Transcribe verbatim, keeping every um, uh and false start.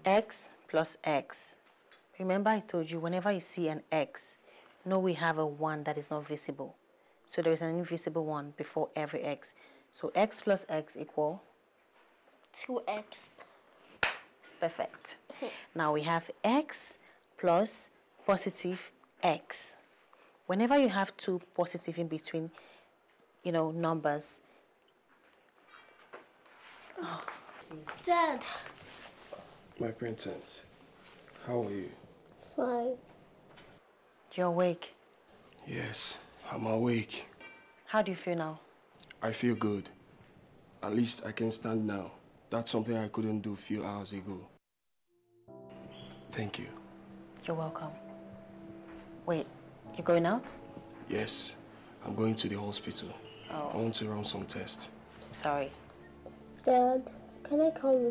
x plus x. Remember I told you whenever you see an x, know we have a one that is not visible. So there is an invisible one before every x. So x plus x equal? two x. Perfect. Now we have x plus positive x. Whenever you have two positive in between, you know, numbers. Oh. Dad. My princess, how are you? Fine. You're awake? Yes, I'm awake. How do you feel now? I feel good. At least I can stand now. That's something I couldn't do a few hours ago. Thank you. You're welcome. Wait, you're going out? Yes, I'm going to the hospital. Oh. I want to run some tests. Sorry. Dad, can I come with